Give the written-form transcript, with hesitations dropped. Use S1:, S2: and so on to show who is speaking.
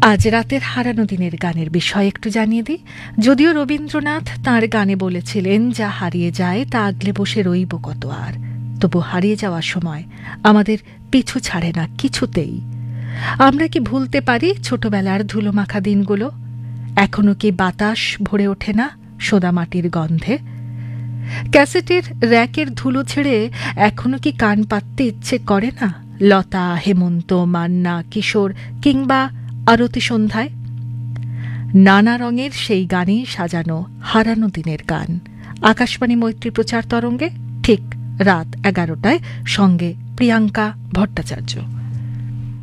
S1: আজ রাতের হারানো দিনের গানের বিষয় একটু জানিয়ে দিই। যদিও রবীন্দ্রনাথ তাঁর গানে বলেছিলেন, যা হারিয়ে যায় তা আগলে বসে রইব কত আর, তবু হারিয়ে যাওয়ার সময় আমাদের পিছু ছাড়ে না কিছুতেই। আমরা কি ভুলতে পারি ছোটবেলার ধুলোমাখা দিনগুলো? এখনো কি বাতাস ভরে ওঠে না সোদামাটির গন্ধে? ক্যাসেটের র্যাকের ধুলো ছেড়ে এখনো কি কান পাততে ইচ্ছে করে না লতা, হেমন্ত, মান্না, কিশোর কিংবা আরতি সন্ধ্যায়? নানা রঙের সেই গানেই সাজানো হারানো দিনের গান আকাশবাণী মৈত্রী প্রচার তরঙ্গে ঠিক রাত 11টায়, সঙ্গে প্রিয়াঙ্কা ভট্টাচার্য।